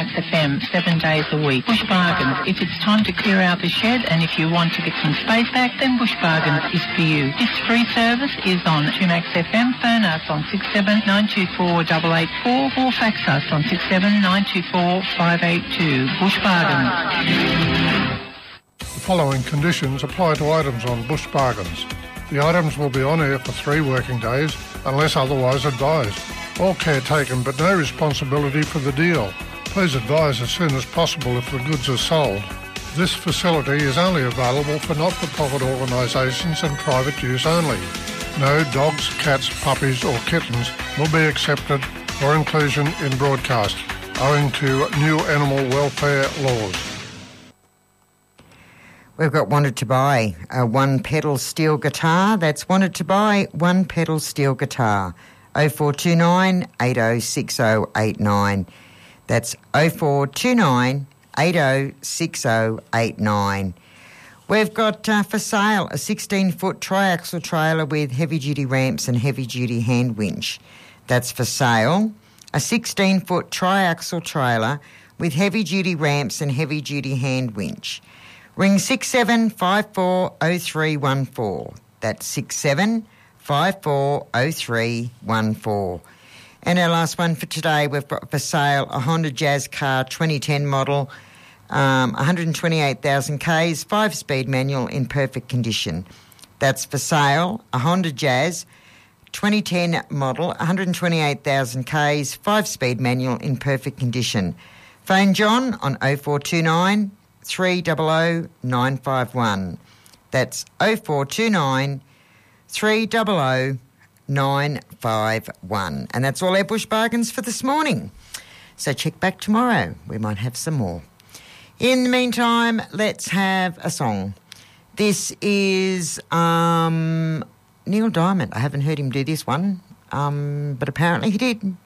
Max FM 7 days a week. Bush Bargains. If it's time to clear out the shed and if you want to get some space back, then Bush Bargains is for you. This free service is on 2Max FM. Phone us on 67924884 or fax us on 67924 Bush Bargains. The following conditions apply to items on Bush Bargains. The items will be on air for 3 working days unless otherwise advised. All care taken but no responsibility for the deal. Please advise as soon as possible if the goods are sold. This facility is only available for not-for-profit organisations and private use only. No dogs, cats, puppies or kittens will be accepted for inclusion in broadcast, owing to new animal welfare laws. We've got wanted to buy a one-pedal steel guitar. That's wanted to buy one-pedal steel guitar. 0429 806089. That's 0429 806089. We've got for sale a 16-foot triaxle trailer with heavy-duty ramps and heavy-duty hand winch. That's for sale. A 16-foot triaxle trailer with heavy-duty ramps and heavy-duty hand winch. Ring 67540314. That's 67540314. And our last one for today, we've got for sale a Honda Jazz car 2010 model, 128,000 Ks, 5-speed manual in perfect condition. That's for sale, a Honda Jazz 2010 model, 128,000 Ks, 5-speed manual in perfect condition. Phone John on 0429 300 951. That's 0429 300 951. And that's all our Bush Bargains for this morning. So check back tomorrow. We might have some more. In the meantime, let's have a song. This is Neil Diamond. I haven't heard him do this one, but apparently he did.